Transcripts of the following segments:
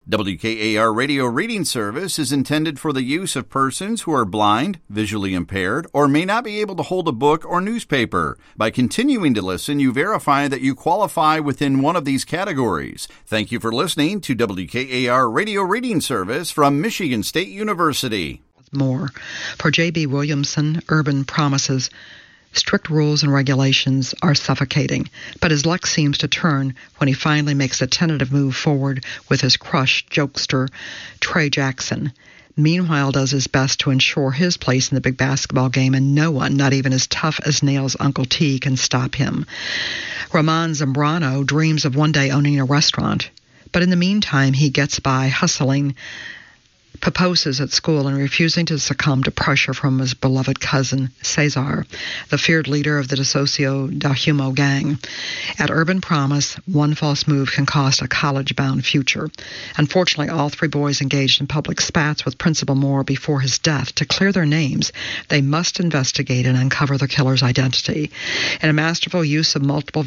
WKAR Radio Reading Service is intended for the use of persons who are blind, visually impaired, or may not be able to hold a book or newspaper. By continuing to listen, you verify that you qualify within one of these categories. Thank you for listening to WKAR Radio Reading Service from Michigan State University. More. For J.B. Williamson, Urban Promises. Strict rules and regulations are suffocating, but his luck seems to turn when he finally makes a tentative move forward with his crush jokester Trey Jackson. Meanwhile, does his best to ensure his place in the big basketball game, and no one, not even as tough as Nail's Uncle T, can stop him. Roman Zambrano dreams of one day owning a restaurant, but in the meantime, he gets by hustling, proposes at school, and refusing to succumb to pressure from his beloved cousin, Cesar, the feared leader of the DeSocio da Humo gang. At Urban Promise, one false move can cost a college-bound future. Unfortunately, all three boys engaged in public spats with Principal Moore before his death. To clear their names, they must investigate and uncover the killer's identity. In a masterful use of multiple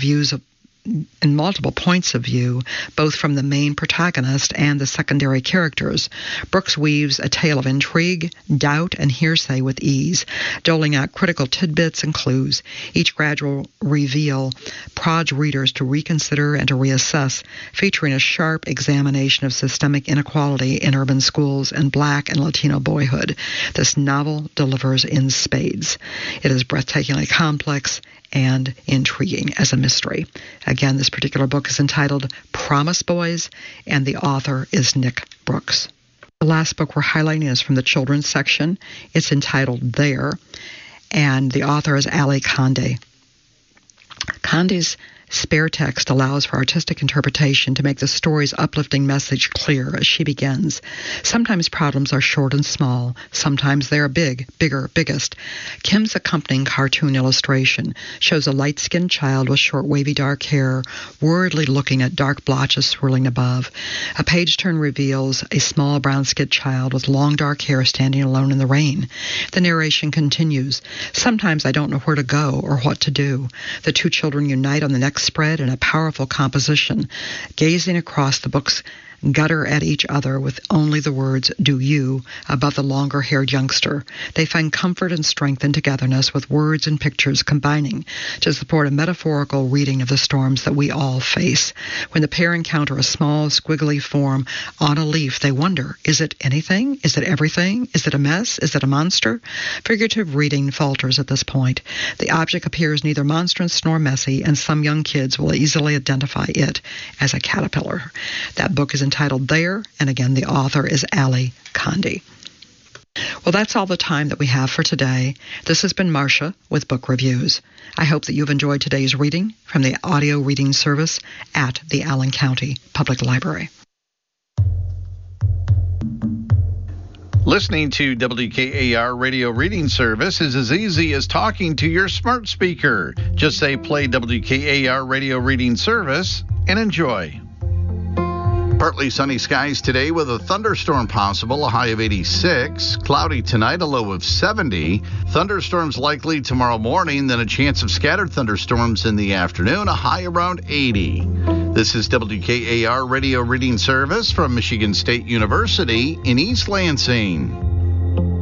points of view, both from the main protagonist and the secondary characters, Brooks weaves a tale of intrigue, doubt, and hearsay with ease, doling out critical tidbits and clues. Each gradual reveal prods readers to reconsider and to reassess, featuring a sharp examination of systemic inequality in urban schools and Black and Latino boyhood. This novel delivers in spades. It is breathtakingly complex and intriguing as a mystery. Again, this particular book is entitled Promise Boys, and the author is Nick Brooks. The last book we're highlighting is from the children's section. It's entitled There, and the author is Ali Conde. Conde's spare text allows for artistic interpretation to make the story's uplifting message clear as she begins. Sometimes problems are short and small. Sometimes they are big, bigger, biggest. Kim's accompanying cartoon illustration shows a light-skinned child with short, wavy, dark hair, worriedly looking at dark blotches swirling above. A page turn reveals a small, brown-skinned child with long, dark hair standing alone in the rain. The narration continues. Sometimes I don't know where to go or what to do. The two children unite on the next spread in a powerful composition, gazing across the book's gutter at each other with only the words, "Do you," above the longer-haired youngster. They find comfort and strength in togetherness, with words and pictures combining to support a metaphorical reading of the storms that we all face. When the pair encounter a small, squiggly form on a leaf, they wonder, is it anything? Is it everything? Is it a mess? Is it a monster? Figurative reading falters at this point. The object appears neither monstrous nor messy, and some young kids will easily identify it as a caterpillar. That book is entitled There, and again, the author is Ali Conde. Well, that's all the time that we have for today. This has been Marcia with Book Reviews. I hope that you've enjoyed today's reading from the audio reading service at the Allen County Public Library. Listening to WKAR Radio Reading Service is as easy as talking to your smart speaker. Just say, play WKAR Radio Reading Service, and enjoy. Partly sunny skies today with a thunderstorm possible, a high of 86. Cloudy tonight, a low of 70. Thunderstorms likely tomorrow morning, then a chance of scattered thunderstorms in the afternoon, a high around 80. This is WKAR Radio Reading Service from Michigan State University in East Lansing.